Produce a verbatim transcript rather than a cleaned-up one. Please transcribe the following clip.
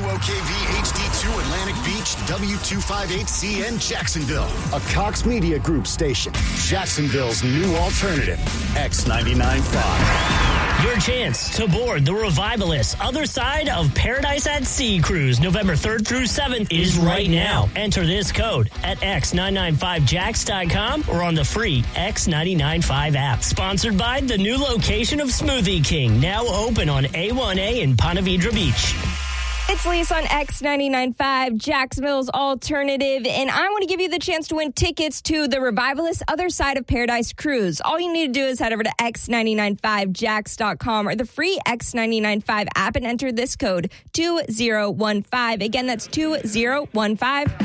O K V H D two Atlantic Beach, W two fifty-eight C N Jacksonville. A Cox Media Group station. Jacksonville's new alternative. X ninety-nine point five. Your chance to board the Revivalist Other Side of Paradise at Sea cruise November third through seventh is right now. Enter this code at x nine nine five jacks dot com or on the free X nine nine five app. Sponsored by the new location of Smoothie King, now open on A one A in Ponte Vedra Beach. It's Lisa on X ninety-nine point five, Jacksonville's alternative, and I want to give you the chance to win tickets to the Revivalist Other Side of Paradise cruise. All you need to do is head over to x nine nine five jacks dot com or the free X nine nine five app and enter this code two zero one five. Again, that's two zero one five.